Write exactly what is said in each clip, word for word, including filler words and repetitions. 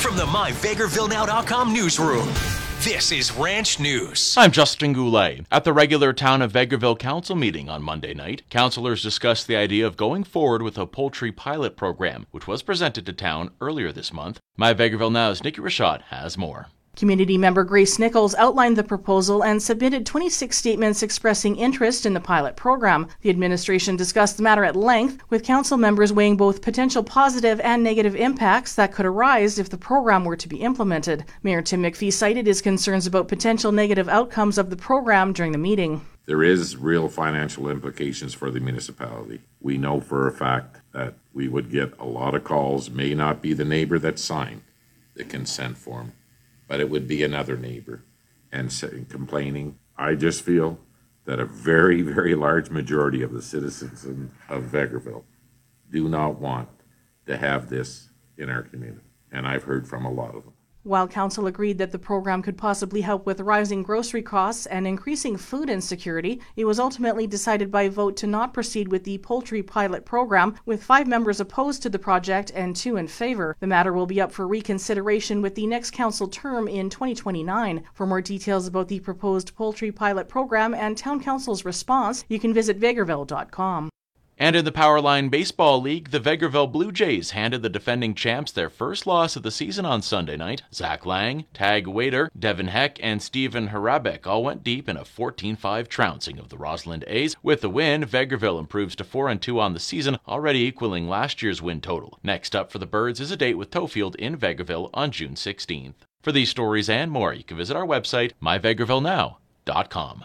from the my vegreville now dot com newsroom. This is Ranch News. I'm Justin Goulet. At the regular Town of Vegreville Council meeting on Monday night, councillors discussed the idea of going forward with a poultry pilot program, which was presented to town earlier this month. My Vegreville Now's Nikki Rashad has more. Community member Grace Nichols outlined the proposal and submitted twenty-six statements expressing interest in the pilot program. The administration discussed the matter at length, with council members weighing both potential positive and negative impacts that could arise if the program were to be implemented. Mayor Tim McPhee cited his concerns about potential negative outcomes of the program during the meeting. There is real financial implications for the municipality. We know for a fact that we would get a lot of calls, may not be the neighbor that signed the consent form, but it would be another neighbor and complaining. I just feel that a very, very large majority of the citizens of Vegreville do not want to have this in our community, and I've heard from a lot of them. While council agreed that the program could possibly help with rising grocery costs and increasing food insecurity, it was ultimately decided by vote to not proceed with the poultry pilot program, with five members opposed to the project and two in favor. The matter will be up for reconsideration with the next council term in twenty twenty-nine. For more details about the proposed poultry pilot program and town council's response, you can visit vegreville dot com. And in the Powerline Baseball League, the Vegreville Blue Jays handed the defending champs their first loss of the season on Sunday night. Zach Lang, Tag Waiter, Devin Heck, and Stephen Harabek all went deep in a fourteen five trouncing of the Rossland A's. With the win, Vegreville improves to four and two on the season, already equaling last year's win total. Next up for the Birds is a date with Tofield in Vegreville on June sixteenth. For these stories and more, you can visit our website, my vegreville now dot com.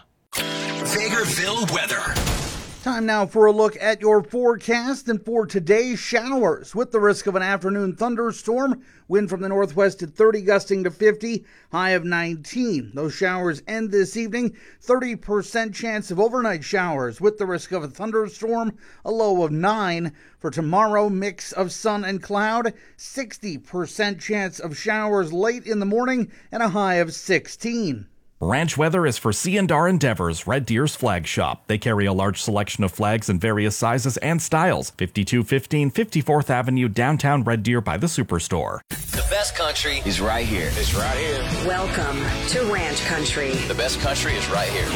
Vegreville weather. Time now for a look at your forecast, and for today, showers with the risk of an afternoon thunderstorm. Wind from the northwest at thirty, gusting to fifty, high of nineteen. Those showers end this evening. thirty percent chance of overnight showers with the risk of a thunderstorm, a low of nine. For tomorrow, mix of sun and cloud, sixty percent chance of showers late in the morning, and a high of sixteen. Ranch weather is for C and R Endeavors, Red Deer's flag shop. They carry a large selection of flags in various sizes and styles. fifty-two fifteen fifty-fourth Avenue, downtown Red Deer by the Superstore. The best country is right here. It's right here. Welcome to Ranch Country. The best country is right here.